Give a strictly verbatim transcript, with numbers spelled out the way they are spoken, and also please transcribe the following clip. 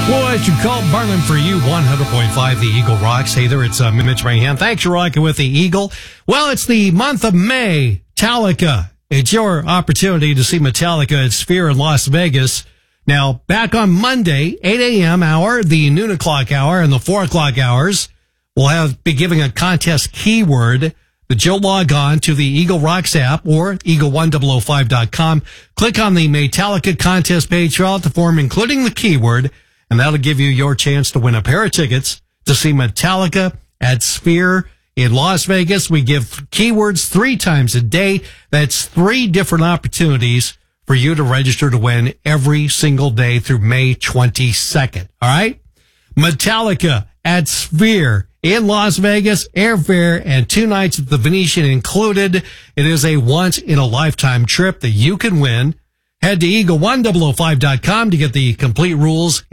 Boy, it's your call Barnum for you, one hundred point five The Eagle Rocks. Hey there, it's uh, Mitch Mahan. Thanks for rocking with the Eagle. Well, it's the month of May. Metallica. It's your opportunity to see Metallica at Sphere in Las Vegas. Now, back on Monday, eight a.m. hour, the noon o'clock hour, and the four o'clock hours, we'll have be giving a contest keyword that you'll log on to the Eagle Rocks app or eagle one thousand five dot com. Click on the Metallica contest page, fill out the form, including the keyword, and that'll give you your chance to win a pair of tickets to see Metallica at Sphere in Las Vegas. We give keywords three times a day. That's three different opportunities for you to register to win every single day through May twenty-second. All right? Metallica at Sphere in Las Vegas, airfare and two nights at the Venetian included. It is a once-in-a-lifetime trip that you can win. Head to eagle one thousand five dot com to get the complete rules